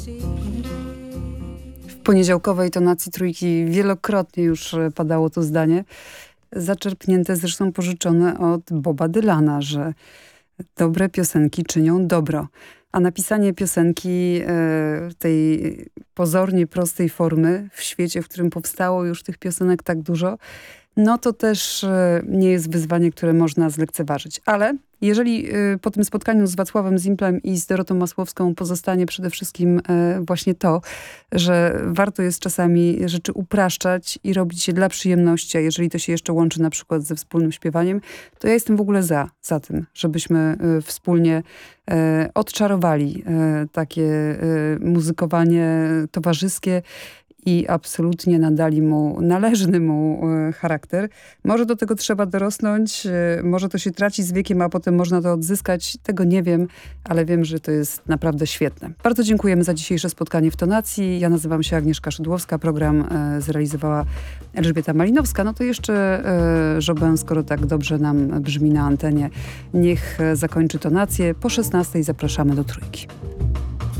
W poniedziałkowej tonacji Trójki wielokrotnie już padało to zdanie, zaczerpnięte, zresztą pożyczone od Boba Dylana, że dobre piosenki czynią dobro. A napisanie piosenki tej pozornie prostej formy w świecie, w którym powstało już tych piosenek tak dużo, no to też nie jest wyzwanie, które można zlekceważyć. Ale jeżeli po tym spotkaniu z Wacławem Zimplem i z Dorotą Masłowską pozostanie przede wszystkim właśnie to, że warto jest czasami rzeczy upraszczać i robić je dla przyjemności, a jeżeli to się jeszcze łączy na przykład ze wspólnym śpiewaniem, to ja jestem w ogóle za tym, żebyśmy wspólnie odczarowali takie muzykowanie towarzyskie i absolutnie nadali mu należny mu charakter. Może do tego trzeba dorosnąć, może to się traci z wiekiem, a potem można to odzyskać. Tego nie wiem, ale wiem, że to jest naprawdę świetne. Bardzo dziękujemy za dzisiejsze spotkanie w Tonacji. Ja nazywam się Agnieszka Szydłowska. Program zrealizowała Elżbieta Malinowska. No to jeszcze Chopin, skoro tak dobrze nam brzmi na antenie. Niech zakończy tonację. Po 16:00 zapraszamy do Trójki.